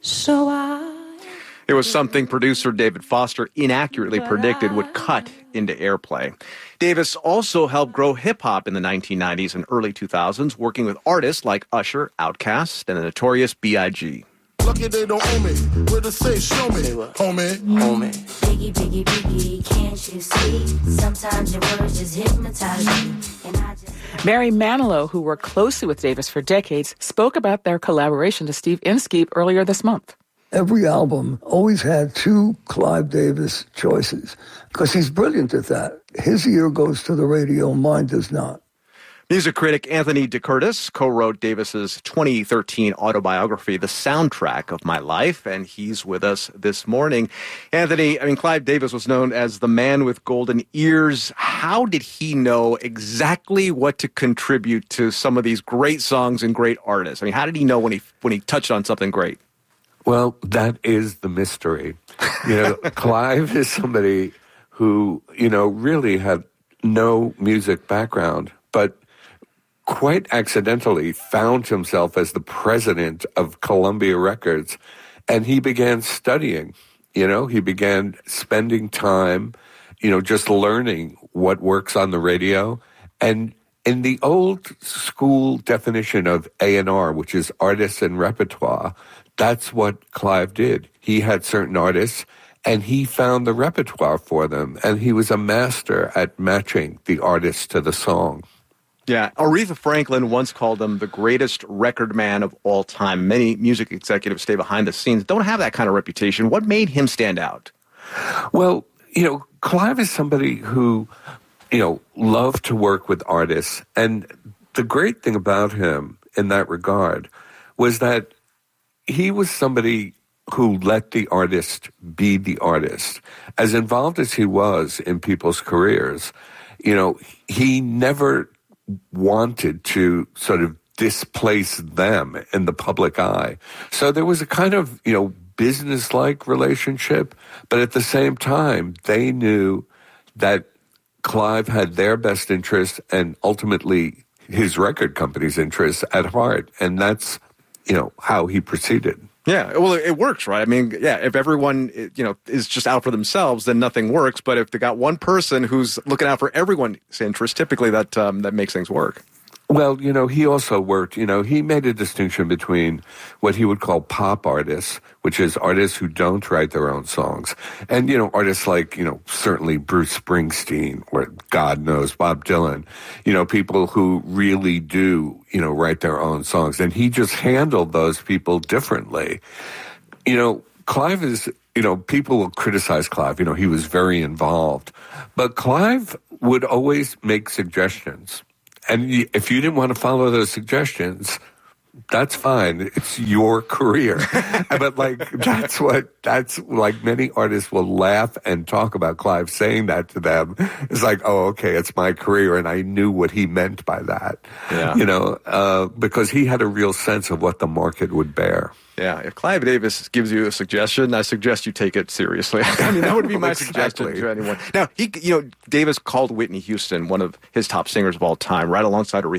So It was something producer David Foster inaccurately predicted would cut into airplay. Davis also helped grow hip-hop in the 1990s and early 2000s, working with artists like Usher, Outkast, and the Notorious B.I.G. Lucky they don't own me. Where to say, show me, homie. Biggie, biggie, biggie, can't you see? Sometimes your words just hypnotize me. Mary Manilow, who worked closely with Davis for decades, spoke about their collaboration to Steve Inskeep earlier this month. Every album always had two Clive Davis choices because he's brilliant at that. His ear goes to the radio, mine does not. Music critic Anthony DeCurtis co-wrote Davis's 2013 autobiography, The Soundtrack of My Life, and he's with us this morning. Anthony, Clive Davis was known as the man with golden ears. How did he know exactly what to contribute to some of these great songs and great artists? How did he know when he touched on something great? Well, that is the mystery. Clive is somebody who, really had no music background, but quite accidentally found himself as the president of Columbia Records, and he began studying. He began spending time, just learning what works on the radio. And in the old school definition of A&R, which is artists and repertoire, that's what Clive did. He had certain artists, and he found the repertoire for them, and he was a master at matching the artist to the song. Yeah, Aretha Franklin once called him the greatest record man of all time. Many music executives stay behind the scenes, don't have that kind of reputation. What made him stand out? Well, Clive is somebody who, loved to work with artists. And the great thing about him in that regard was that he was somebody who let the artist be the artist. As involved as he was in people's careers, he never wanted to sort of displace them in the public eye. So there was a kind of, business-like relationship, but at the same time, they knew that Clive had their best interest and ultimately his record company's interests at heart. And that's, how he proceeded. Yeah, well, it works, right? If everyone, is just out for themselves, then nothing works. But if they got one person who's looking out for everyone's interest, typically that makes things work. Well, he also worked, he made a distinction between what he would call pop artists, which is artists who don't write their own songs, and, artists like, certainly Bruce Springsteen or God knows Bob Dylan, people who really do, write their own songs. And he just handled those people differently. Clive is, people will criticize Clive, he was very involved, but Clive would always make suggestions. And if you didn't want to follow those suggestions, that's fine. It's your career. But that's many artists will laugh and talk about Clive saying that to them. It's like, oh, okay, it's my career. And I knew what he meant by that, because he had a real sense of what the market would bear. Yeah, if Clive Davis gives you a suggestion, I suggest you take it seriously. That would be my suggestion to anyone. Now, Davis called Whitney Houston one of his top singers of all time, right alongside Aretha